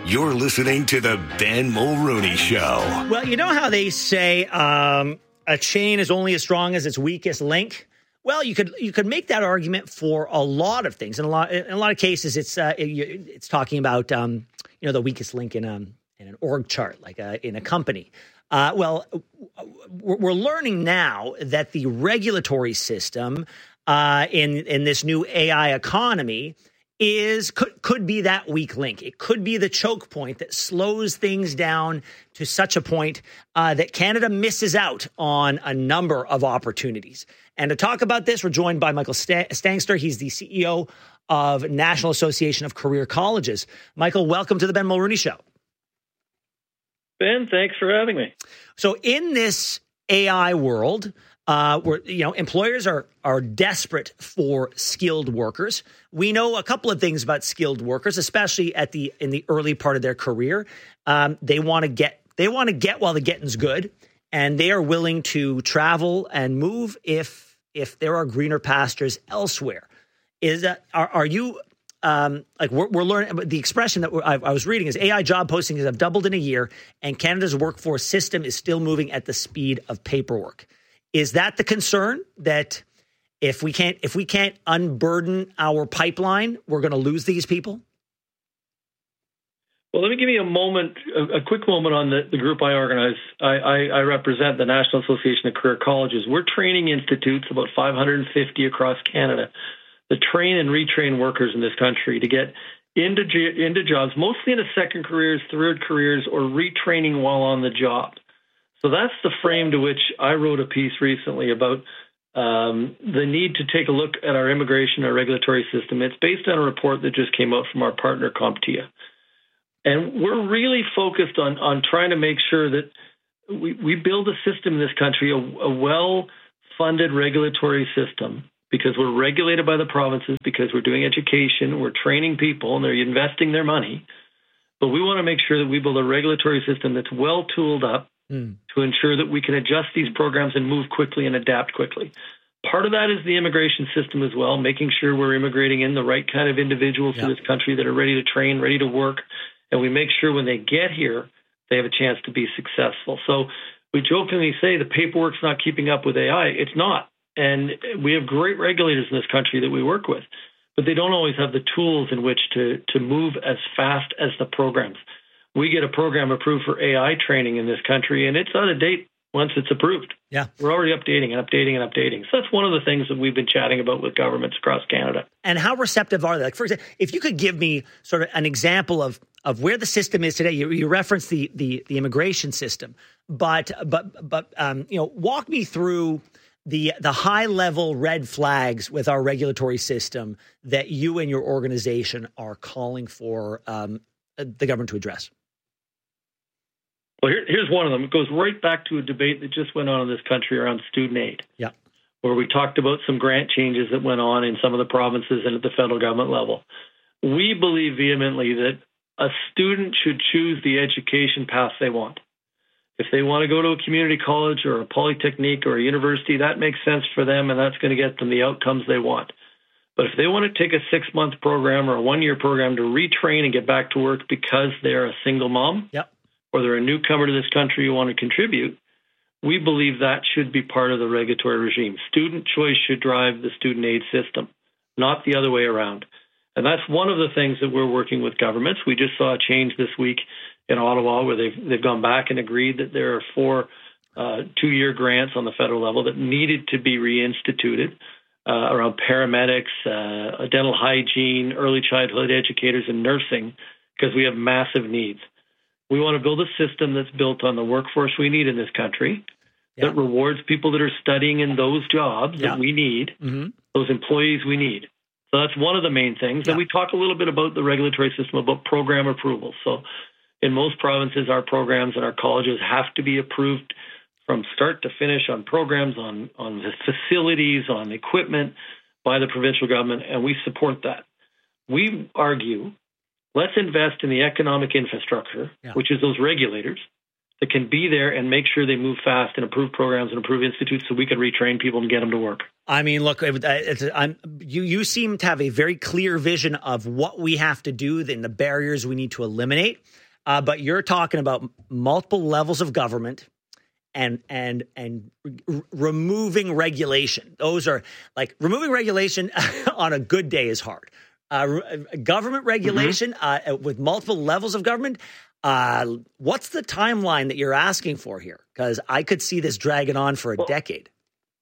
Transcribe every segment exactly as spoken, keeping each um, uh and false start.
You're listening to the Ben Mulrooney Show. Well, you know how they say um, a chain is only as strong as its weakest link? Well, you could you could make that argument for a lot of things. In a lot in a lot of cases, it's uh, it, it's talking about um, you know the weakest link in a in an org chart, like a, in a company. Uh, well, we're learning now that the regulatory system uh, in in this new A I economy is could could be that weak link. It could be the choke point that slows things down to such a point uh, that Canada misses out on a number of opportunities. And to talk about this, we're joined by Michael Stangster. He's the C E O of National Association of Career Colleges. Michael, welcome to the Ben Mulrooney Show. Ben, thanks for having me. So in this A I world, Uh, where, you know, employers are are desperate for skilled workers. We know a couple of things about skilled workers, especially at the in the early part of their career. Um, they want to get they want to get while the getting's good, and they are willing to travel and move if if there are greener pastures elsewhere. Is that are, are you um, like we're, we're learning the expression that I, I was reading is A I job postings have doubled in a year, and Canada's workforce system is still moving at the speed of paperwork. Is that the concern that if we can't if we can't unburden our pipeline, we're going to lose these people? Well, let me give you a moment, a, a quick moment on the, the group I organize. I, I, I represent the National Association of Career Colleges. We're training institutes, about five hundred fifty across Canada, that train and retrain workers in this country to get into into jobs, mostly into second careers, third careers, or retraining while on the job. So that's the frame to which I wrote a piece recently about um, the need to take a look at our immigration, our regulatory system. It's based on a report that just came out from our partner, CompTIA. And we're really focused on, on trying to make sure that we, we build a system in this country, a, a well-funded regulatory system, because we're regulated by the provinces, because we're doing education, we're training people, and they're investing their money. But we want to make sure that we build a regulatory system that's well-tooled up to ensure that we can adjust these programs and move quickly and adapt quickly. Part of that is the immigration system as well, making sure we're immigrating in the right kind of individuals yeah. to this country that are ready to train, ready to work, and we make sure when they get here, they have a chance to be successful. So we jokingly say the paperwork's not keeping up with A I. It's not. And we have great regulators in this country that we work with, but they don't always have the tools in which to, to move as fast as the programs. We get a program approved for A I training in this country, and it's out of date once it's approved. Yeah, we're already updating and updating and updating. So that's one of the things that we've been chatting about with governments across Canada. And how receptive are they? Like, for example, if you could give me sort of an example of of where the system is today. You, you referenced the the the immigration system, but but but um, you know, walk me through the the high level red flags with our regulatory system that you and your organization are calling for um, the government to address. Well, here, here's one of them. It goes right back to a debate that just went on in this country around student aid, yeah, where we talked about some grant changes that went on in some of the provinces and at the federal government level. We believe vehemently that a student should choose the education path they want. If they want to go to a community college or a polytechnic or a university, that makes sense for them, and that's going to get them the outcomes they want. But if they want to take a six-month program or a one-year program to retrain and get back to work because they're a single mom, yep. or they're a newcomer to this country who want to contribute, we believe that should be part of the regulatory regime. Student choice should drive the student aid system, not the other way around. And that's one of the things that we're working with governments. We just saw a change this week in Ottawa where they've, they've gone back and agreed that there are four uh, two-year grants on the federal level that needed to be reinstituted uh, around paramedics, uh, dental hygiene, early childhood educators, and nursing, because we have massive needs. We want to build a system that's built on the workforce we need in this country, yeah. that rewards people that are studying in those jobs yeah. that we need, mm-hmm. those employees we need. So that's one of the main things. Yeah. And we talk a little bit about the regulatory system, about program approvals. So in most provinces, our programs and our colleges have to be approved from start to finish on programs, on, on the facilities, on equipment by the provincial government, and we support that. We argue, let's invest in the economic infrastructure, yeah. which is those regulators, that can be there and make sure they move fast and improve programs and improve institutes so we can retrain people and get them to work. I mean, look, it's, I'm, you you seem to have a very clear vision of what we have to do and the barriers we need to eliminate. Uh, but you're talking about multiple levels of government and and and r- removing regulation. Those are like removing regulation on a good day is hard. Uh, government regulation mm-hmm. uh, with multiple levels of government. Uh, what's the timeline that you're asking for here? Because I could see this dragging on for a well, decade.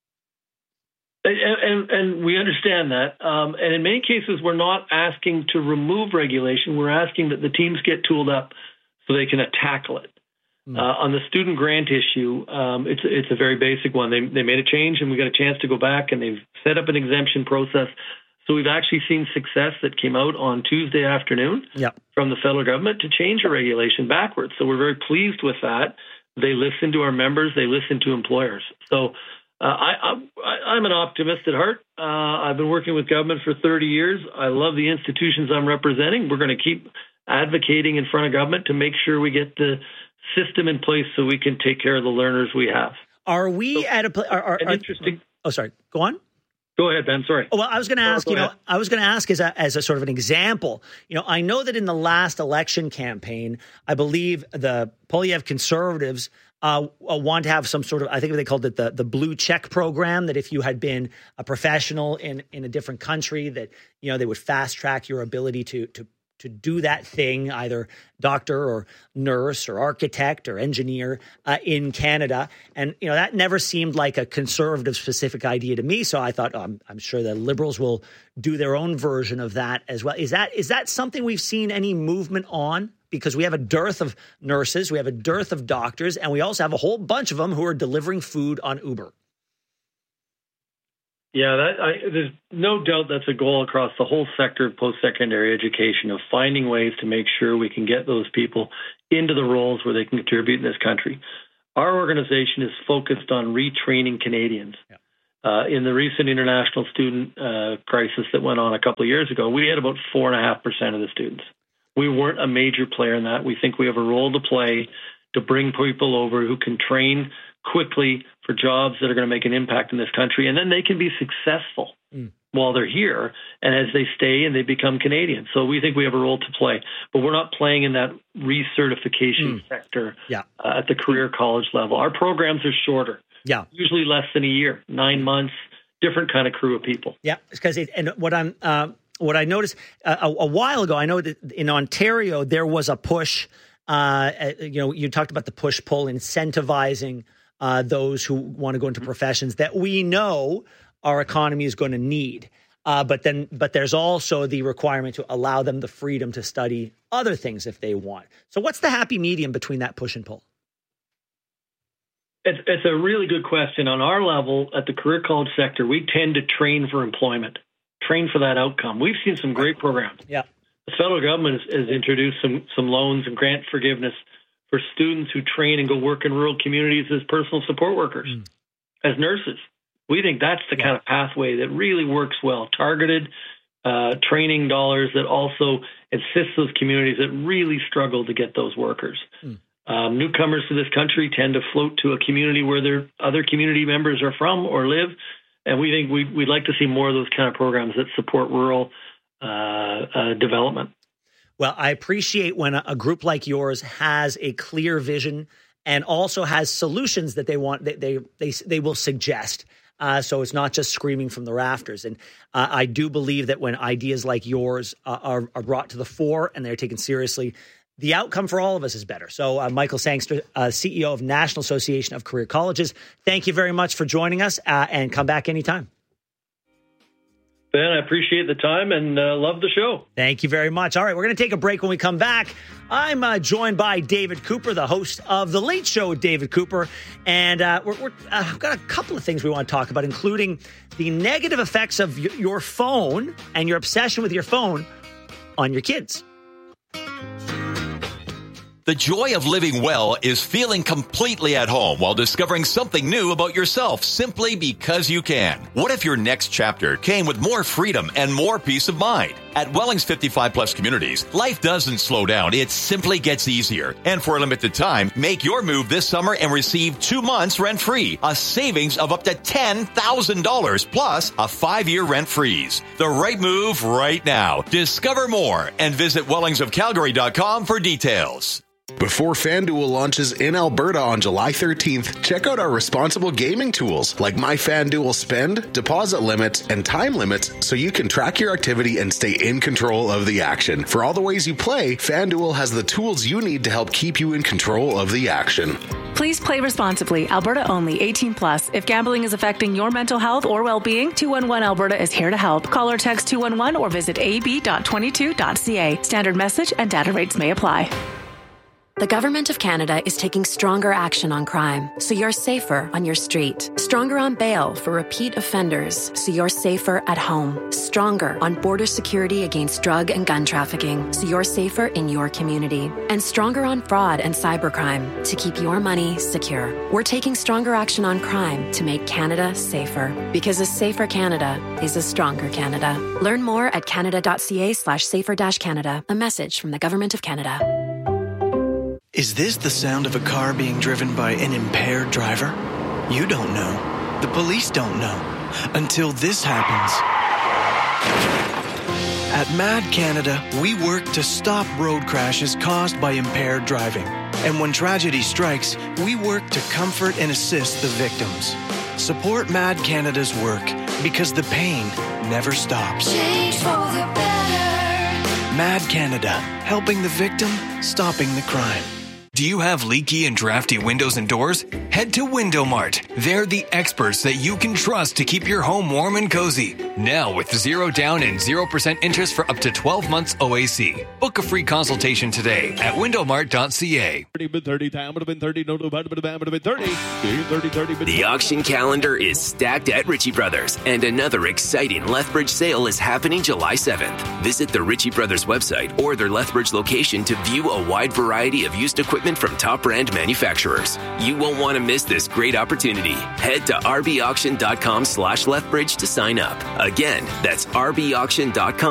And, and, and we understand that. Um, and in many cases, we're not asking to remove regulation. We're asking that the teams get tooled up so they can tackle it. Mm. Uh, on the student grant issue, um, it's it's a very basic one. They they made a change, and we got a chance to go back, and they've set up an exemption process. So we've actually seen success that came out on Tuesday afternoon yep. from the federal government to change a regulation backwards. So we're very pleased with that. They listen to our members. They listen to employers. So uh, I, I, I'm an optimist at heart. Uh, I've been working with government for thirty years. I love the institutions I'm representing. We're going to keep advocating in front of government to make sure we get the system in place so we can take care of the learners we have. Are we so, at a place? Are, are, are, interesting? Oh, sorry. Go on. Go ahead, Ben. Sorry. Well, I was going to ask, oh, you know, ahead. I was going to ask as a, as a sort of an example, you know, I know that in the last election campaign, I believe the Poilievre Conservatives uh, want to have some sort of, I think they called it the, the blue check program, that if you had been a professional in, in a different country, that, you know, they would fast track your ability to, to, to do that thing, either doctor or nurse or architect or engineer uh, in Canada. And, you know, that never seemed like a conservative specific idea to me. So I thought, oh, I'm, I'm sure the Liberals will do their own version of that as well. Is that is that something we've seen any movement on? Because we have a dearth of nurses, we have a dearth of doctors, and we also have a whole bunch of them who are delivering food on Uber. Yeah, that, I, there's no doubt that's a goal across the whole sector of post-secondary education, of finding ways to make sure we can get those people into the roles where they can contribute in this country. Our organization is focused on retraining Canadians. Yeah. Uh, in the recent international student uh, crisis that went on a couple of years ago, we had about four point five percent of the students. We weren't a major player in that. We think we have a role to play to bring people over who can train quickly for jobs that are going to make an impact in this country, and then they can be successful mm. while they're here and as they stay and they become Canadians. So we think we have a role to play, but we're not playing in that recertification mm. sector yeah. uh, at the career college level. Our programs are shorter, yeah, usually less than a year, nine months, different kind of crew of people. Yeah, because it, and what I'm uh, what I noticed uh, a, a while ago, I know that in Ontario there was a push. Uh, you know, you talked about the push-pull, incentivizing Uh, those who want to go into professions that we know our economy is going to need. Uh, but then, but there's also the requirement to allow them the freedom to study other things if they want. So what's the happy medium between that push and pull? It's, it's a really good question. On our level at the career college sector, we tend to train for employment, train for that outcome. We've seen some great programs. Yeah. The federal government has, has introduced some, some loans and grant forgiveness for students who train and go work in rural communities as personal support workers, mm. as nurses. We think that's the yeah. kind of pathway that really works well. Targeted uh, training dollars that also assist those communities that really struggle to get those workers. Mm. Um, newcomers to this country tend to float to a community where their other community members are from or live. And we think we, we'd like to see more of those kind of programs that support rural uh, uh, development. Well, I appreciate when a, a group like yours has a clear vision and also has solutions that they want, they they they, they will suggest. Uh, so it's not just screaming from the rafters. And uh, I do believe that when ideas like yours uh, are, are brought to the fore and they're taken seriously, the outcome for all of us is better. So uh, Michael Sangster, uh, C E O of National Association of Career Colleges, thank you very much for joining us uh, and come back anytime. Ben, I appreciate the time and uh, love the show. Thank you very much. All right, we're going to take a break. When we come back, I'm uh, joined by David Cooper, the host of The Late Show with David Cooper. And uh, we're, we're, uh, we've got a couple of things we want to talk about, including the negative effects of y- your phone and your obsession with your phone on your kids. The joy of living well is feeling completely at home while discovering something new about yourself simply because you can. What if your next chapter came with more freedom and more peace of mind? At Wellings fifty-five plus communities, life doesn't slow down. It simply gets easier. And for a limited time, make your move this summer and receive two months rent-free. A savings of up to ten thousand dollars plus a five-year rent freeze. The right move right now. Discover more and visit Wellings of Calgary dot com for details. Before FanDuel launches in Alberta on July thirteenth, check out our responsible gaming tools like My FanDuel Spend, deposit limits, and time limits so you can track your activity and stay in control of the action. For all the ways you play, FanDuel has the tools you need to help keep you in control of the action. Please play responsibly. Alberta only. eighteen plus. If gambling is affecting your mental health or well-being, two one one Alberta is here to help. Call or text two one one or visit a b dot twenty-two dot c a. Standard message and data rates may apply. The Government of Canada is taking stronger action on crime, so you're safer on your street. Stronger on bail for repeat offenders, so you're safer at home. Stronger on border security against drug and gun trafficking, so you're safer in your community. And stronger on fraud and cybercrime, to keep your money secure. We're taking stronger action on crime to make Canada safer. Because a safer Canada is a stronger Canada. Learn more at canada.ca slash safer dash Canada. A message from the Government of Canada. Is this the sound of a car being driven by an impaired driver? You don't know. The police don't know. Until this happens. At Mad Canada, we work to stop road crashes caused by impaired driving. And when tragedy strikes, we work to comfort and assist the victims. Support Mad Canada's work because the pain never stops. Change for the better. Mad Canada, helping the victim, stopping the crime. Do you have leaky and drafty windows and doors? Head to Window Mart. They're the experts that you can trust to keep your home warm and cozy. Now with zero down and zero percent interest for up to twelve months O A C. Book a free consultation today at window mart dot c a. The auction calendar is stacked at Ritchie Brothers, and another exciting Lethbridge sale is happening July seventh. Visit the Ritchie Brothers website or their Lethbridge location to view a wide variety of used equipment from top brand manufacturers. You won't want to miss this great opportunity. Head to r b auction dot com slash Lethbridge to sign up. Again, that's r b auction dot com